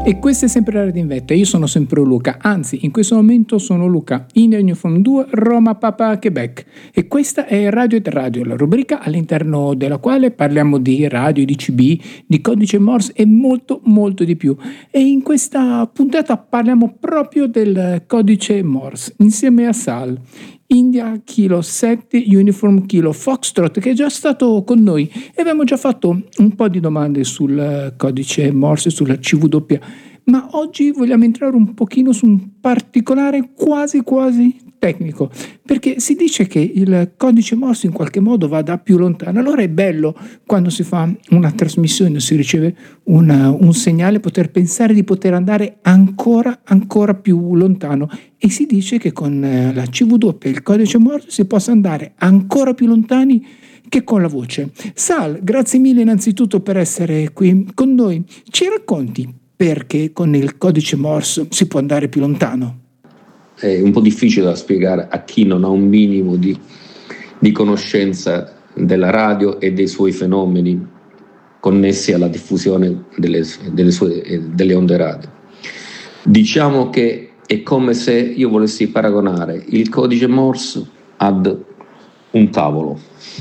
E questa è sempre la Radio in Vetta, io sono sempre Luca, anzi in questo momento sono Luca, India Uniform 2, Roma Papa Quebec, e questa è Radio et Radio, la rubrica all'interno della quale parliamo di radio, di CB, di codice Morse e molto molto di più. E in questa puntata parliamo proprio del codice Morse insieme a Sal, India Kilo 7 Uniform Kilo Foxtrot, che è già stato con noi e abbiamo già fatto un po' di domande sul codice Morse, sulla CW, ma oggi vogliamo entrare un pochino su un particolare quasi tecnico, perché si dice che il codice Morse in qualche modo va da più lontano. Allora è bello quando si fa una trasmissione, si riceve un segnale, poter pensare di poter andare ancora più lontano, e si dice che con la CW e il codice Morse si possa andare ancora più lontani che con la voce. Sal, grazie mille innanzitutto per essere qui con noi. Ci racconti perché con il codice Morse si può andare più lontano? È un po' difficile da spiegare a chi non ha un minimo di conoscenza della radio e dei suoi fenomeni connessi alla diffusione delle onde radio. Diciamo che è come se io volessi paragonare il codice Morse ad un tavolo.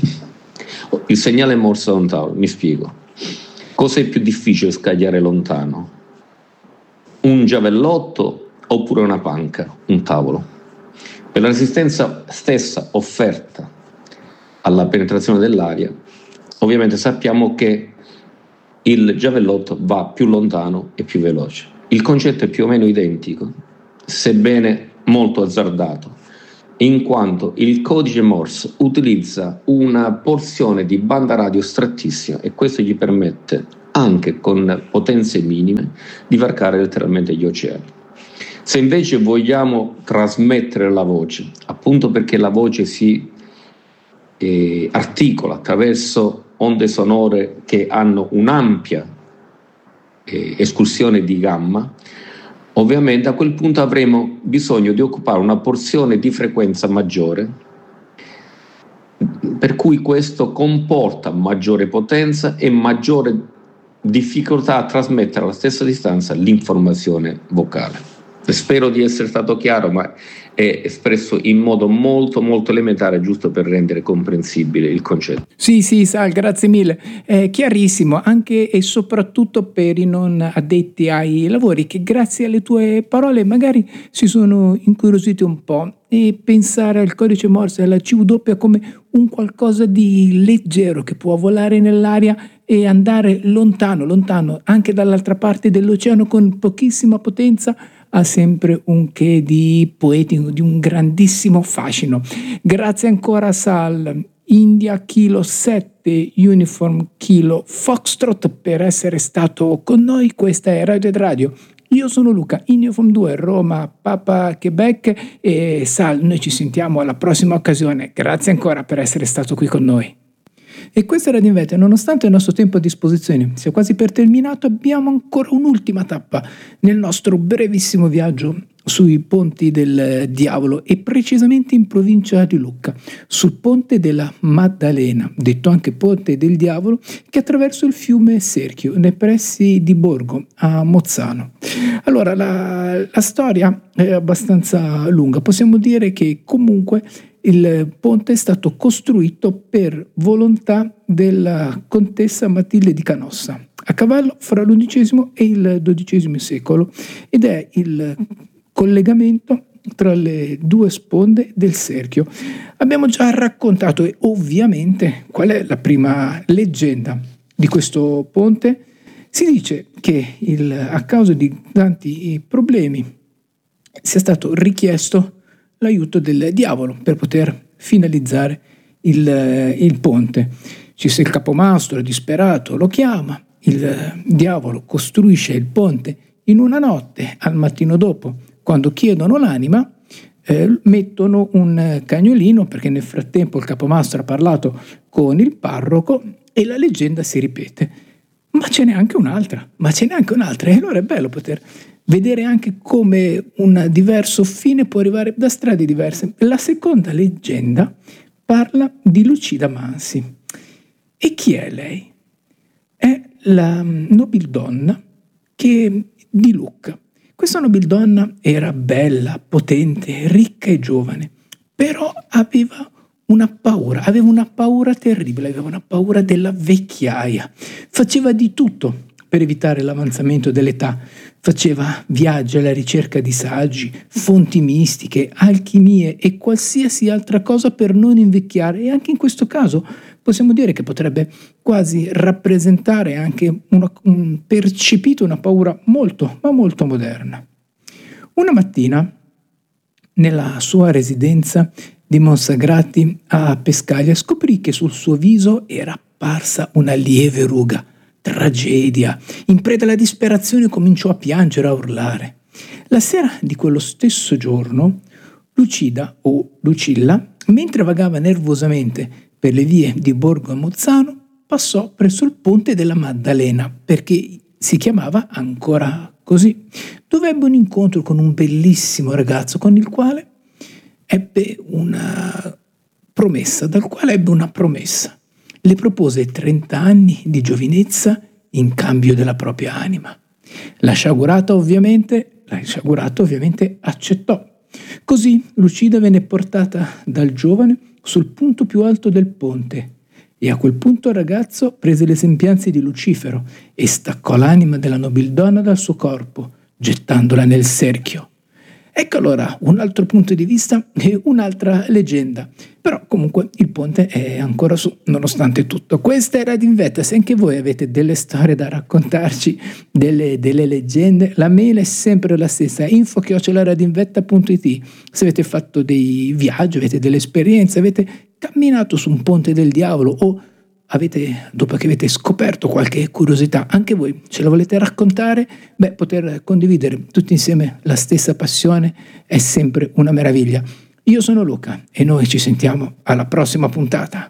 Il segnale Morse ad un tavolo, mi spiego. Cosa è più difficile scagliare lontano? Un giavellotto oppure una panca, un tavolo? Per la resistenza stessa offerta alla penetrazione dell'aria, ovviamente sappiamo che il giavellotto va più lontano e più veloce. Il concetto è più o meno identico, sebbene molto azzardato, in quanto il codice Morse utilizza una porzione di banda radio strettissima e questo gli permette, anche con potenze minime, di varcare letteralmente gli oceani. Se invece vogliamo trasmettere la voce, appunto perché la voce si articola attraverso onde sonore che hanno un'ampia escursione di gamma, ovviamente a quel punto avremo bisogno di occupare una porzione di frequenza maggiore, per cui questo comporta maggiore potenza e maggiore difficoltà a trasmettere alla stessa distanza l'informazione vocale. Spero di essere stato chiaro, ma è espresso in modo molto elementare, giusto per rendere comprensibile il concetto. Sì, Sal, grazie mille. È chiarissimo, anche e soprattutto per i non addetti ai lavori, che grazie alle tue parole magari si sono incuriositi un po', e pensare al codice Morse e alla CW come un qualcosa di leggero che può volare nell'aria e andare lontano, anche dall'altra parte dell'oceano con pochissima potenza, ha sempre un che di poetico, di un grandissimo fascino. Grazie ancora Sal, India Kilo 7 Uniform Kilo Foxtrot, per essere stato con noi. Questa è Radio ed Radio. Io sono Luca, Uniform 2, Roma, Papa Quebec, e Sal, noi ci sentiamo alla prossima occasione. Grazie ancora per essere stato qui con noi. E questa era Radio in Vetta, nonostante il nostro tempo a disposizione sia quasi per terminato, abbiamo ancora un'ultima tappa nel nostro brevissimo viaggio sui ponti del diavolo, e precisamente in provincia di Lucca, sul ponte della Maddalena, detto anche ponte del diavolo, che attraversa il fiume Serchio nei pressi di Borgo a Mozzano. Allora, la storia è abbastanza lunga. Possiamo dire che comunque il ponte è stato costruito per volontà della contessa Matilde di Canossa, a cavallo fra l'XI e il XII secolo, ed è il collegamento tra le due sponde del Serchio. Abbiamo già raccontato, e ovviamente, qual è la prima leggenda di questo ponte. Si dice che a causa di tanti problemi sia stato richiesto l'aiuto del diavolo per poter finalizzare il ponte. Il capomastro disperato lo chiama, il diavolo costruisce il ponte in una notte, al mattino dopo, quando chiedono l'anima, mettono un cagnolino, perché nel frattempo il capomastro ha parlato con il parroco, e la leggenda si ripete. Ma ce n'è anche un'altra, e allora è bello poter vedere anche come un diverso fine può arrivare da strade diverse. La seconda leggenda parla di Lucida Mansi. E chi è lei? È la nobildonna che di Lucca. Questa nobildonna era bella, potente, ricca e giovane, però aveva una paura terribile, aveva una paura della vecchiaia. Faceva di tutto per evitare l'avanzamento dell'età. Faceva viaggi alla ricerca di saggi, fonti mistiche, alchimie e qualsiasi altra cosa per non invecchiare, e anche in questo caso possiamo dire che potrebbe quasi rappresentare anche percepito una paura molto, ma molto moderna. Una mattina, nella sua residenza di Monsagrati a Pescaglia, scoprì che sul suo viso era apparsa una lieve ruga. Tragedia. In preda alla disperazione cominciò a piangere, a urlare. La sera di quello stesso giorno, Lucilla, mentre vagava nervosamente per le vie di Borgo Mozzano, passò presso il ponte della Maddalena, perché si chiamava ancora così, dove ebbe un incontro con un bellissimo ragazzo con il quale ebbe una promessa. Le propose 30 anni di giovinezza in cambio della propria anima. La sciagurata ovviamente accettò. Così Lucida venne portata dal giovane sul punto più alto del ponte, e a quel punto il ragazzo prese le sembianze di Lucifero e staccò l'anima della nobildonna dal suo corpo, gettandola nel cerchio. Ecco allora un altro punto di vista e un'altra leggenda. Però comunque il ponte è ancora su, nonostante tutto. Questa è Radio Invetta. Se anche voi avete delle storie da raccontarci, delle leggende, la mail è sempre la stessa: info@radioinvetta.it. Se avete fatto dei viaggi, avete delle esperienze, avete camminato su un ponte del diavolo, o dopo che avete scoperto qualche curiosità, anche voi ce la volete raccontare, poter condividere tutti insieme la stessa passione è sempre una meraviglia. Io sono Luca e noi ci sentiamo alla prossima puntata.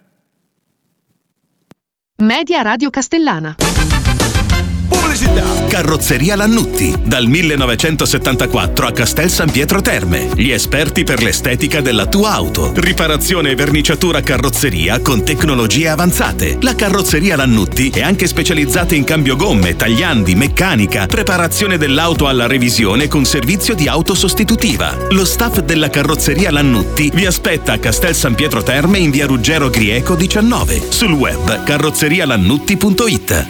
Media Radio Castellana. Pubblicità. Carrozzeria Lannutti, dal 1974 a Castel San Pietro Terme. Gli esperti per l'estetica della tua auto. Riparazione e verniciatura carrozzeria con tecnologie avanzate. La Carrozzeria Lannutti è anche specializzata in cambio gomme, tagliandi, meccanica, preparazione dell'auto alla revisione con servizio di auto sostitutiva. Lo staff della Carrozzeria Lannutti vi aspetta a Castel San Pietro Terme in via Ruggero Grieco 19. Sul web carrozzerialannutti.it.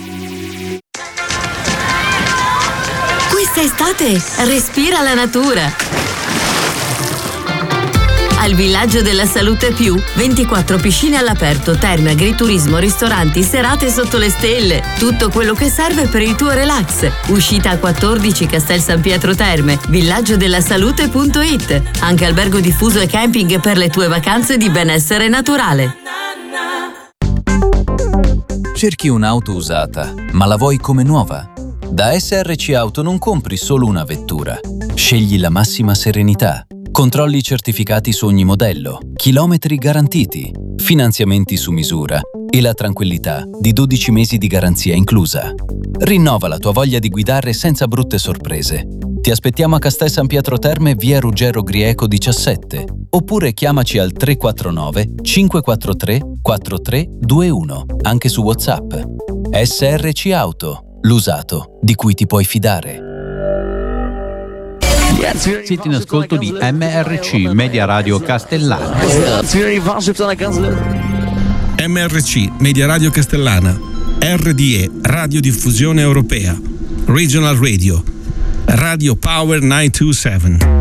Quest'estate respira la natura. Al Villaggio della Salute Più, 24 piscine all'aperto, terme, agriturismo, ristoranti, serate sotto le stelle. Tutto quello che serve per il tuo relax. Uscita a 14 Castel San Pietro Terme, villaggiodellasalute.it. Anche albergo diffuso e camping per le tue vacanze di benessere naturale. Cerchi un'auto usata, ma la vuoi come nuova? Da SRC Auto non compri solo una vettura. Scegli la massima serenità. Controlli certificati su ogni modello, chilometri garantiti, finanziamenti su misura e la tranquillità di 12 mesi di garanzia inclusa. Rinnova la tua voglia di guidare senza brutte sorprese. Ti aspettiamo a Castel San Pietro Terme, via Ruggero Grieco 17, oppure chiamaci al 349 543 4321, anche su WhatsApp. SRC Auto, l'usato di cui ti puoi fidare. Siete in ascolto di MRC, Media Radio Castellana. MRC, Media Radio Castellana. RDE, Radiodiffusione Europea. Regional Radio. Radio Power 927.